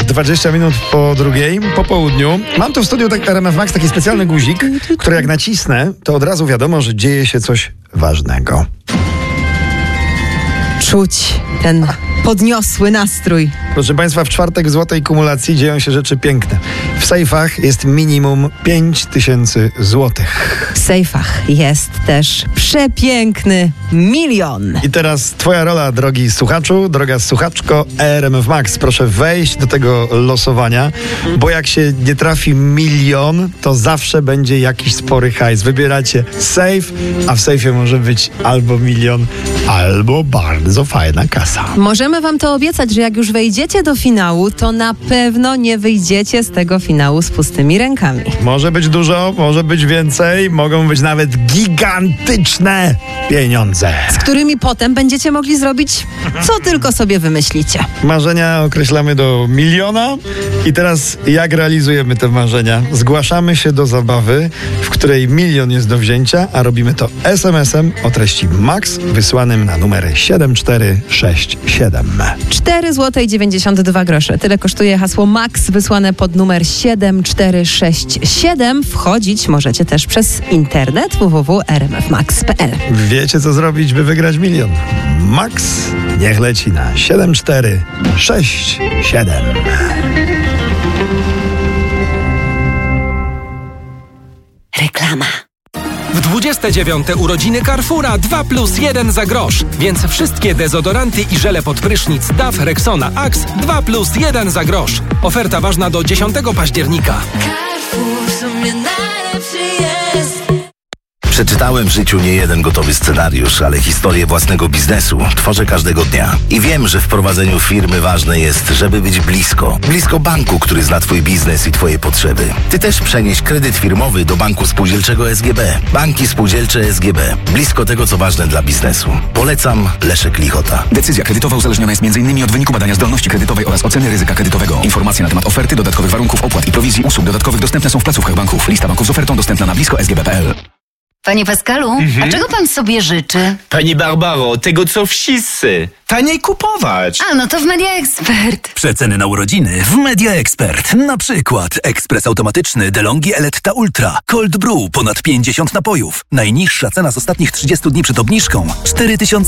20 minut po drugiej, po południu. Mam tu w studiu RMF Max taki specjalny guzik, który jak nacisnę, to od razu wiadomo, że dzieje się coś ważnego. Czuć ten podniosły nastrój. Proszę Państwa, w czwartek w złotej kumulacji dzieją się rzeczy piękne. W sejfach jest minimum 5000 złotych. W sejfach jest też przepiękny 1 000 000. I teraz twoja rola, drogi słuchaczu, droga słuchaczko RMF Max. Proszę wejść do tego losowania, bo jak się nie trafi 1 000 000, to zawsze będzie jakiś spory hajs. Wybieracie sejf, a w sejfie może być albo 1 000 000, albo bardzo fajna kasa. Możemy wam to obiecać, że jak już wejdziecie do finału, to na pewno nie wyjdziecie z tego finału z pustymi rękami. Może być dużo, może być więcej, mogą być nawet gigantyczne pieniądze, Z którymi potem będziecie mogli zrobić, co tylko sobie wymyślicie. Marzenia określamy do 1 000 000 i teraz jak realizujemy te marzenia? Zgłaszamy się do zabawy, w której 1 000 000 jest do wzięcia, a robimy to SMS-em o treści MAX wysłanym na numer 7467. 4,92 zł. Tyle kosztuje hasło MAX wysłane pod numer 7467. Wchodzić możecie też przez internet www.rmfmax.pl. Wiecie, co zrobić, by wygrać 1 000 000? MAX niech leci na 7467. Reklama. W 29. urodziny Carrefoura 2+1 za grosz. Więc wszystkie dezodoranty i żele pod prysznic DAF, Rexona, Axe 2+1 za grosz. Oferta ważna do 10 października. Carrefour, w sumie najlepszy jest. Przeczytałem w życiu nie jeden gotowy scenariusz, ale historię własnego biznesu tworzę każdego dnia. I wiem, że w prowadzeniu firmy ważne jest, żeby być blisko. Blisko banku, który zna Twój biznes i Twoje potrzeby. Ty też przenieś kredyt firmowy do Banku Spółdzielczego SGB. Banki Spółdzielcze SGB. Blisko tego, co ważne dla biznesu. Polecam, Leszek Lichota. Decyzja kredytowa uzależniona jest m.in. od wyniku badania zdolności kredytowej oraz oceny ryzyka kredytowego. Informacje na temat oferty, dodatkowych warunków, opłat i prowizji usług dodatkowych dostępne są w placówkach banków. Lista banków z ofertą dostępna na blisko.sgb.pl. Panie Pascalu, a czego pan sobie życzy? Pani Barbaro, tego co wszyscy. Taniej kupować. A, no to w Media Expert. Przeceny na urodziny w Media Expert. Na przykład ekspres automatyczny DeLonghi Eletta Ultra. Cold Brew ponad 50 napojów. Najniższa cena z ostatnich 30 dni przed obniżką 4000